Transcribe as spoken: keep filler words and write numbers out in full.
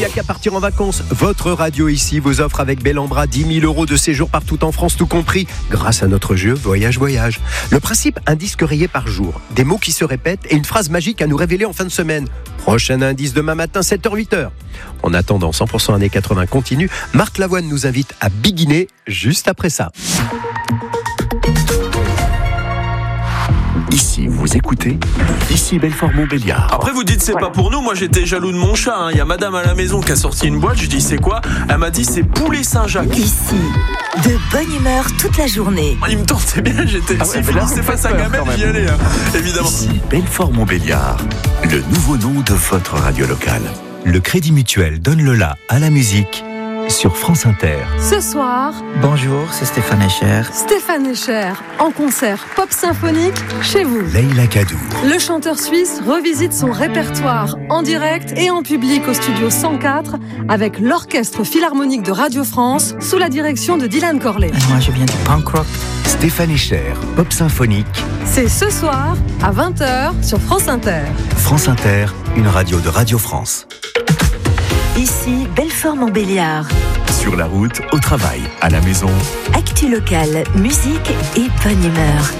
n'y a qu'à partir en vacances. Votre radio ici vous offre avec Bel en Bras dix mille euros de séjour partout en France, tout compris, grâce à notre jeu Voyage Voyage. Le principe, un disque rayé par jour, des mots qui se répètent et une phrase magique à nous révéler en fin de semaine. Prochain indice demain matin, sept heures huit heures. En attendant, cent pour cent années quatre-vingts continue, Marc Lavoine nous invite à biguiner juste après ça. Ici, vous écoutez, ici Belfort-Montbéliard. Après, vous dites c'est pas pour nous. Moi, j'étais jaloux de mon chat. Il hein. y a madame à la maison qui a sorti une boîte. Je dis c'est quoi? Elle m'a dit c'est poulet Saint-Jacques. Ici, de bonne humeur toute la journée. Il me tentait bien. J'étais. Ah ouais, si finissait face à Gamelle, j'y allais, hein, évidemment. Ici Belfort-Montbéliard, le nouveau nom de votre radio locale. Le Crédit Mutuel donne le la à la musique sur France Inter. Ce soir, bonjour, c'est Stéphane Echer. Stéphane Echer, en concert pop symphonique chez vous. Leïla Kadour. Le chanteur suisse revisite son répertoire en direct et en public au studio cent quatre avec l'Orchestre Philharmonique de Radio France sous la direction de Dylan Corley. Moi, je viens du punk rock. Stéphane Echer, pop symphonique. C'est ce soir à vingt heures sur France Inter. France Inter, une radio de Radio France. Ici, Belfort-Montbéliard. Sur la route, au travail, à la maison. Actu locale, musique et bonne humeur.